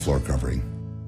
floor covering.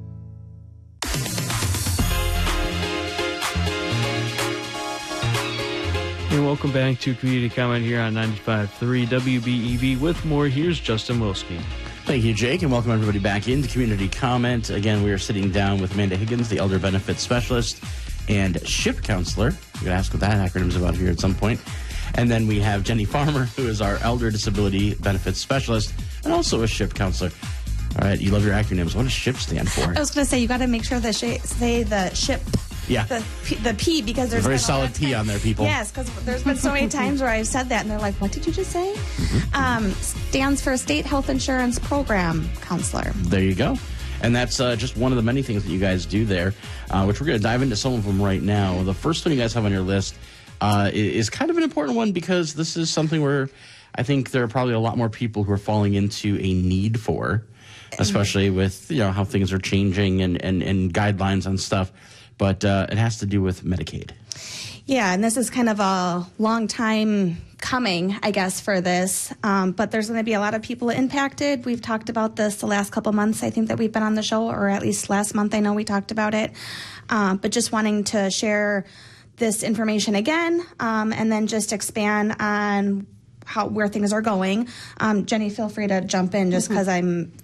And welcome back to Community Comment here on 95.3 WBEV. With more, here's Justin Wilski. Thank you, Jake, and welcome everybody back into Community Comment. Again, we are sitting down with Amanda Higgins, the Elder Benefits Specialist and SHIP Counselor. We're going to ask what that acronym's about here at some point. And then we have Jenny Farmer, who is our Elder Disability Benefits Specialist and also a SHIP Counselor. All right, you love your acronyms. What does SHIP stand for? I was going to say, you got to make sure that say the SHIP. Yeah. The P, because there's very solid P on there, people. Yes, because there's been so many times where I've said that and they're like, what did you just say? Stands for State Health Insurance Program Counselor. There you go. And that's just one of the many things that you guys do there, which we're going to dive into some of them right now. The first one you guys have on your list is kind of an important one because this is something where I think there are probably a lot more people who are falling into a need for, especially with how things are changing and guidelines and stuff. But it has to do with Medicaid. Yeah, and this is kind of a long time coming, I guess, for this. But there's going to be a lot of people impacted. We've talked about this the last couple months, I think, that we've been on the show, or at least last month I know we talked about it. But just wanting to share this information again and then just expand on where things are going. Jenny, feel free to jump in just because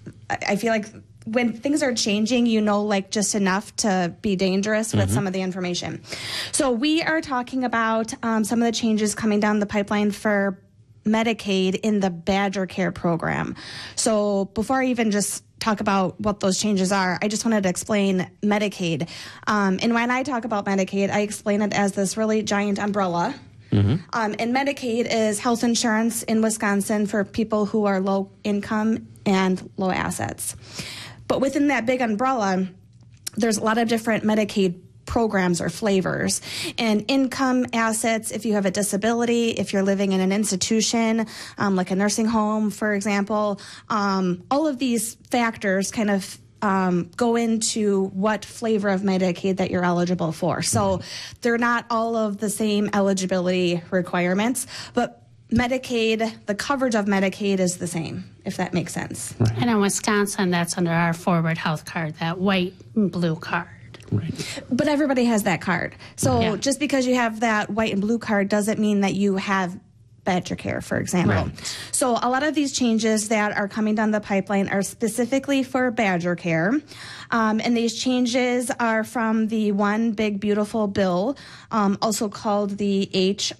I feel like when things are changing, just enough to be dangerous with some of the information. So we are talking about some of the changes coming down the pipeline for Medicaid in the Badger Care program. So before I even just talk about what those changes are, I just wanted to explain Medicaid. And when I talk about Medicaid, I explain it as this really giant umbrella. And Medicaid is health insurance in Wisconsin for people who are low income and low assets. But within that big umbrella, there's a lot of different Medicaid programs or flavors. And income assets, if you have a disability, if you're living in an institution, like a nursing home, for example, all of these factors kind of go into what flavor of Medicaid that you're eligible for. So they're not all of the same eligibility requirements, but Medicaid, the coverage of Medicaid is the same, if that makes sense. Right. And in Wisconsin, that's under our Forward Health Card, that white and blue card. Right. But everybody has that card. So just because you have that white and blue card doesn't mean that you have Badger Care, for example. Right. So a lot of these changes that are coming down the pipeline are specifically for Badger Care. And these changes are from the One Big Beautiful Bill, also called the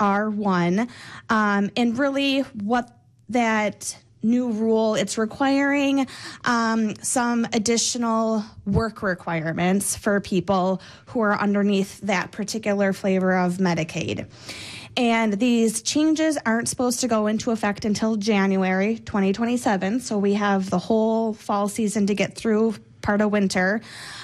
HR1. And really what that new rule, it's requiring some additional work requirements for people who are underneath that particular flavor of Medicaid. And these changes aren't supposed to go into effect until January 2027. So we have the whole fall season to get through, part of winter.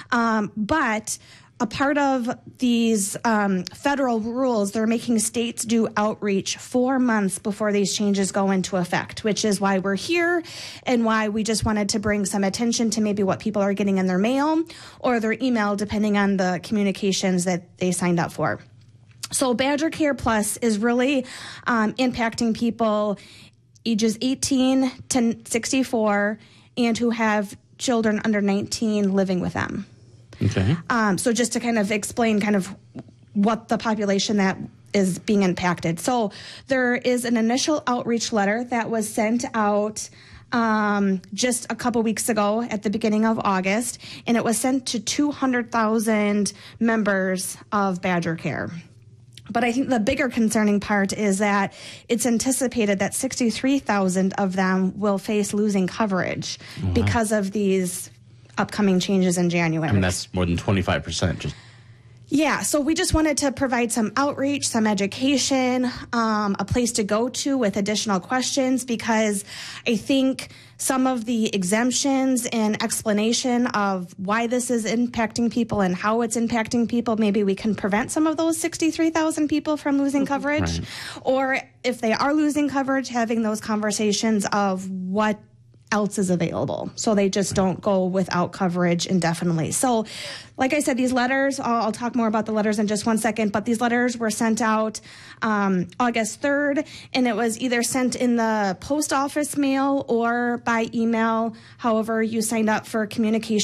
But a part of these federal rules, they're making states do outreach 4 months before these changes go into effect, which is why we're here and why we just wanted to bring some attention to maybe what people are getting in their mail or their email, depending on the communications that they signed up for. So Badger Care Plus is really impacting people ages 18 to 64 and who have children under 19 living with them. Okay. So just to kind of explain kind of what the population that is being impacted. So there is an initial outreach letter that was sent out just a couple weeks ago at the beginning of August, and it was sent to 200,000 members of Badger Care. But I think the bigger concerning part is that it's anticipated that 63,000 of them will face losing coverage because of these upcoming changes in January. I mean, that's more than 25%. Yeah, so we just wanted to provide some outreach, some education, a place to go to with additional questions, because I think some of the exemptions and explanation of why this is impacting people and how it's impacting people, maybe we can prevent some of those 63,000 people from losing coverage. Right. Or if they are losing coverage, having those conversations of what else is available. So they just don't go without coverage indefinitely. So like I said, these letters, I'll talk more about the letters in just one second, but these letters were sent out August 3rd, and it was either sent in the post office mail or by email, however you signed up for communication